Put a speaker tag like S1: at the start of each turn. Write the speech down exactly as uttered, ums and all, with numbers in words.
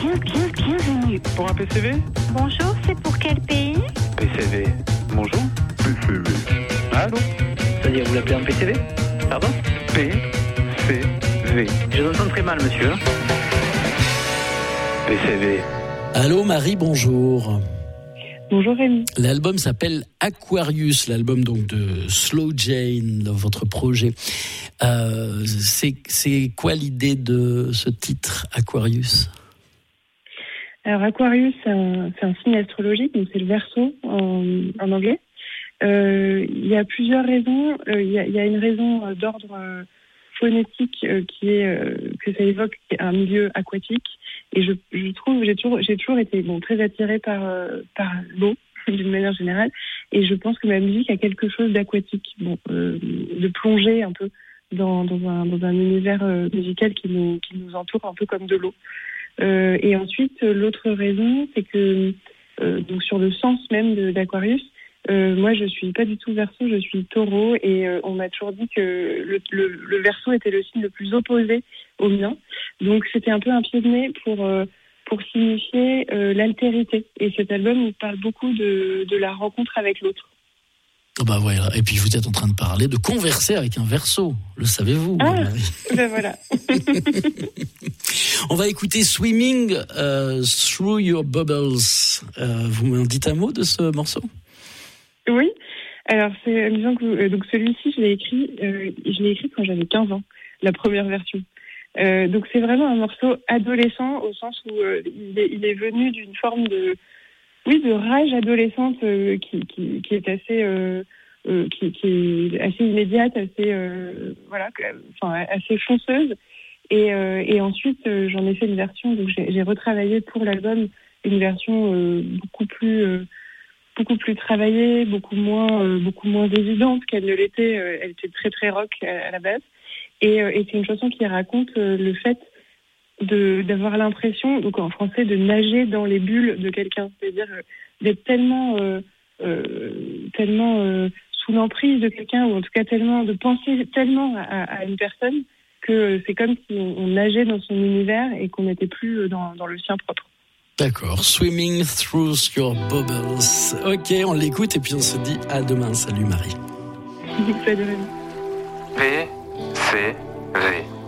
S1: bien, bien, bienvenue.
S2: Pour un P C V?
S1: Bonjour, c'est pour quel pays?
S2: P C V. Bonjour. P C V. Allô?
S3: C'est-à-dire, vous l'appelez un P C V? Pardon?
S2: P C V.
S3: Je vous entends très mal, monsieur.
S2: P C V.
S4: Allô Marie, bonjour.
S5: Bonjour Rémi.
S4: L'album s'appelle Aquarius, l'album donc de Slow Jane, votre projet. Euh, c'est, c'est quoi l'idée de ce titre, Aquarius?
S5: Alors Aquarius, c'est un, c'est un signe astrologique, donc c'est le Verseau en, en anglais. Euh, il y a plusieurs raisons. Euh, il, y a, il y a une raison d'ordre euh, phonétique euh, qui est euh, que ça évoque un milieu aquatique. Et je, je trouve, j'ai toujours, j'ai toujours été bon très attirée par euh, par l'eau d'une manière générale. Et je pense que ma musique a quelque chose d'aquatique, bon, euh, de plonger un peu dans dans un dans un univers euh, musical qui nous qui nous entoure un peu comme de l'eau. Euh, et ensuite, l'autre raison, c'est que euh, donc sur le sens même de, d'Aquarius, euh, moi je suis pas du tout Verseau, je suis Taureau, et euh, on m'a toujours dit que le, le, le Verseau était le signe le plus opposé au mien. Donc c'était un peu un pied de nez pour euh, pour signifier euh, l'altérité. Et cet album il parle beaucoup de de la rencontre avec l'autre.
S4: Oh bah voilà. Et puis vous êtes en train de parler, de converser avec un Verseau, le savez-vous?
S5: Ah, ben voilà.
S4: On va écouter Swimming uh, Through Your Bubbles. Euh, vous m'en dites un mot de ce morceau?
S5: Oui. Alors c'est amusant que vous, euh, donc celui-ci je l'ai écrit, euh, je l'ai écrit quand j'avais quinze ans, la première version. Euh, donc c'est vraiment un morceau adolescent au sens où euh, il, est, il est venu d'une forme de oui de rage adolescente euh, qui, qui qui est assez euh, euh, qui, qui est assez immédiate, assez euh, voilà, enfin assez fonceuse. Et, euh, et ensuite, euh, j'en ai fait une version, donc j'ai, j'ai retravaillé pour l'album une version euh, beaucoup plus, euh, beaucoup plus travaillée, beaucoup moins, euh, beaucoup moins évidente qu'elle ne l'était. Euh, elle était très très rock à, à la base. Et, euh, et c'est une chanson qui raconte euh, le fait de d'avoir l'impression, donc en français, de nager dans les bulles de quelqu'un, c'est-à-dire euh, d'être tellement, euh, euh, tellement euh, sous l'emprise de quelqu'un, ou en tout cas tellement de penser tellement à, à une personne, que c'est comme si on nageait dans son univers et qu'on n'était plus dans, dans le sien propre.
S4: D'accord, Swimming Through Your Bubbles. Ok, on l'écoute et puis on se dit à demain. Salut Marie.
S5: Salut Rémi.
S2: P C V.